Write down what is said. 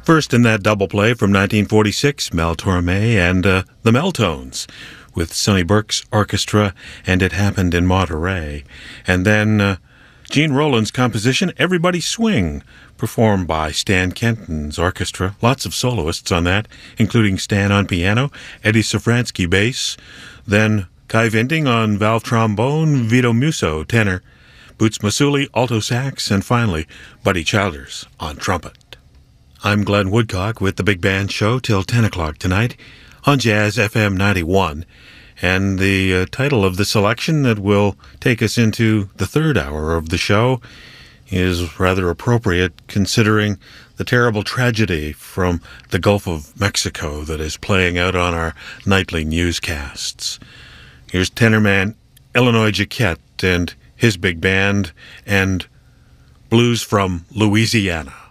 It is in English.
First in that double play from 1946, Mel Torme and the Meltones with Sonny Burke's orchestra and It Happened in Monterey. And then Gene Roland's composition, Everybody Swing, performed by Stan Kenton's orchestra. Lots of soloists on that, including Stan on piano, Eddie Safransky bass, then Kai Vinting on valve trombone, Vito Musso tenor, Boots Masuli alto sax, and finally Buddy Childers on trumpet. I'm Glenn Woodcock with the Big Band Show till 10 o'clock tonight on Jazz FM 91. And the title of the selection that will take us into the third hour of the show is rather appropriate considering the terrible tragedy from the Gulf of Mexico that is playing out on our nightly newscasts. Here's tenorman Illinois Jacquet and his big band and Blues from Louisiana.